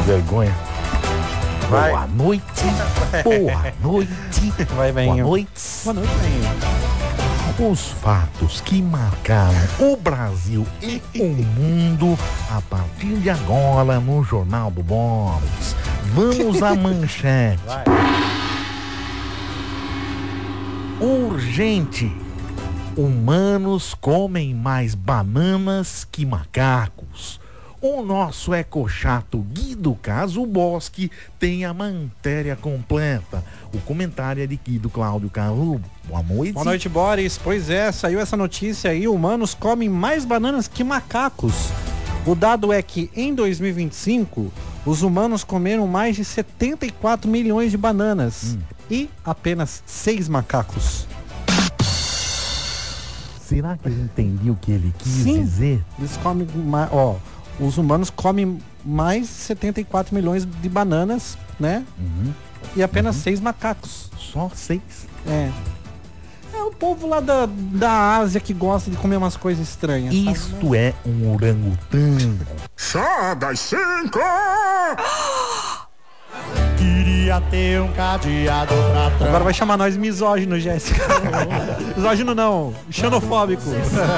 vergonha. Vai. Boa noite. Boa noite. Vai, Boa venho. noite. Boa noite, venho. Os fatos que marcaram o Brasil e o mundo a partir de agora no Jornal do Boris. Vamos à manchete. Vai. Urgente. Humanos comem mais bananas que macacos. O nosso ecochato Guido Caso Bosque tem a matéria completa. O comentário é de Guido Cláudio Carlos. Boa noite. Boa noite, Boris. Pois é, saiu essa notícia aí, humanos comem mais bananas que macacos. O dado é que em 2025, os humanos comeram mais de 74 milhões de bananas e apenas 6 macacos. Será que ele entendeu o que ele quis Sim. dizer? Eles comem mais, os humanos comem mais de 74 milhões de bananas, né? E apenas 6 macacos. Só 6? É o povo lá da Ásia que gosta de comer umas coisas estranhas. Isto é um orangotango. Chá das 5! Queria ter um cadeado pra trás. Agora vai chamar nós misógino, Jéssica. Misógino não, xenofóbico.